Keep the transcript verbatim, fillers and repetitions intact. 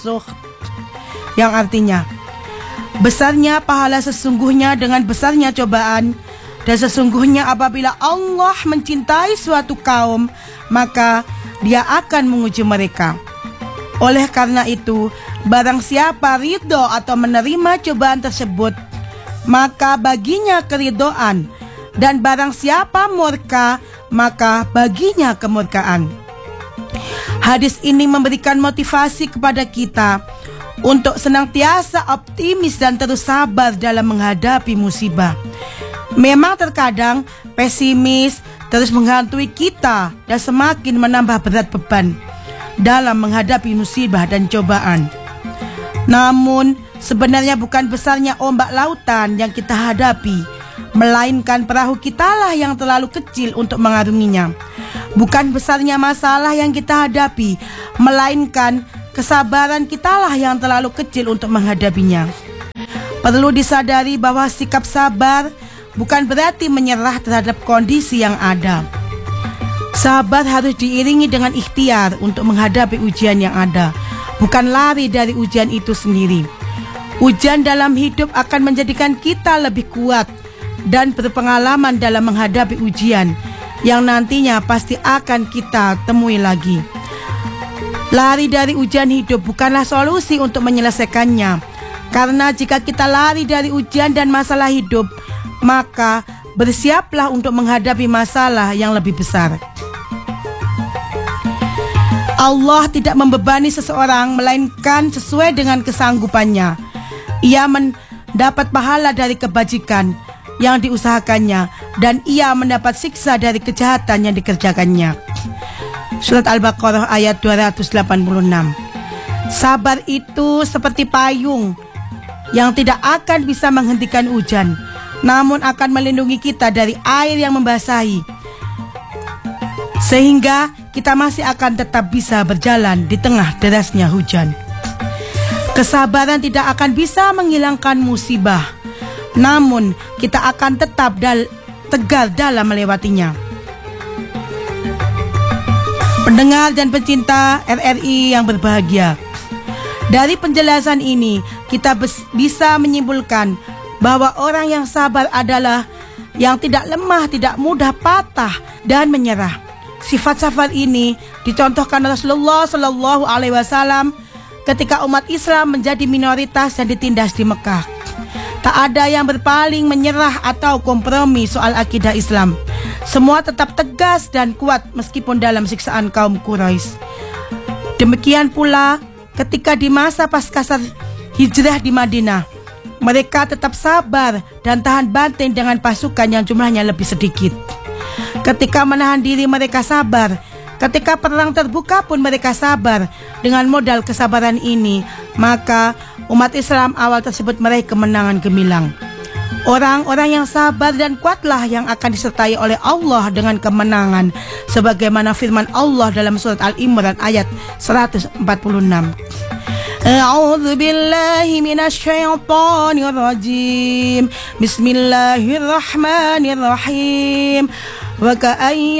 yang artinya besarnya pahala sesungguhnya dengan besarnya cobaan, dan sesungguhnya apabila Allah mencintai suatu kaum maka Dia akan menguji mereka. Oleh karena itu, barang siapa ridho atau menerima cobaan tersebut, maka baginya keridhaan, dan barang siapa murka, maka baginya kemurkaan. Hadis ini memberikan motivasi kepada kita untuk senantiasa optimis dan terus sabar dalam menghadapi musibah. Memang terkadang pesimis terus menghantui kita dan semakin menambah berat beban dalam menghadapi musibah dan cobaan. Namun sebenarnya bukan besarnya ombak lautan yang kita hadapi, melainkan perahu kitalah yang terlalu kecil untuk mengarunginya. Bukan besarnya masalah yang kita hadapi, melainkan kesabaran kitalah yang terlalu kecil untuk menghadapinya. Perlu disadari bahwa sikap sabar bukan berarti menyerah terhadap kondisi yang ada. Sabar harus diiringi dengan ikhtiar untuk menghadapi ujian yang ada, bukan lari dari ujian itu sendiri. Ujian dalam hidup akan menjadikan kita lebih kuat dan berpengalaman dalam menghadapi ujian yang nantinya pasti akan kita temui lagi. Lari dari ujian hidup bukanlah solusi untuk menyelesaikannya, karena jika kita lari dari ujian dan masalah hidup, maka bersiaplah untuk menghadapi masalah yang lebih besar. Allah tidak membebani seseorang melainkan sesuai dengan kesanggupannya. Ia mendapat pahala dari kebajikan yang diusahakannya, dan ia mendapat siksa dari kejahatan yang dikerjakannya. Surat Al-Baqarah ayat dua ratus delapan puluh enam. Sabar itu seperti payung yang tidak akan bisa menghentikan hujan, namun akan melindungi kita dari air yang membasahi, sehingga kita masih akan tetap bisa berjalan di tengah derasnya hujan. Kesabaran tidak akan bisa menghilangkan musibah, namun kita akan tetap dal- tegar dalam melewatinya. Pendengar dan pencinta R R I yang berbahagia, dari penjelasan ini kita bes- bisa menyimpulkan bahwa orang yang sabar adalah yang tidak lemah, tidak mudah patah dan menyerah. Sifat sabar ini dicontohkan Rasulullah Shallallahu Alaihi Wasallam ketika umat Islam menjadi minoritas dan ditindas di Mekah. Tak ada yang berpaling, menyerah atau kompromi soal akidah Islam. Semua tetap tegas dan kuat meskipun dalam siksaan kaum Quraisy. Demikian pula ketika di masa pasca hijrah di Madinah, mereka tetap sabar dan tahan banting dengan pasukan yang jumlahnya lebih sedikit. Ketika menahan diri mereka sabar, ketika perang terbuka pun mereka sabar. Dengan modal kesabaran ini, maka umat Islam awal tersebut meraih kemenangan gemilang. Orang-orang yang sabar dan kuatlah yang akan disertai oleh Allah dengan kemenangan, sebagaimana firman Allah dalam surat Al-Imran ayat seratus empat puluh enam. A'udzu billahi minasyaitonir rajim. Bismillahirrahmanirrahim. Wa ka'ayyin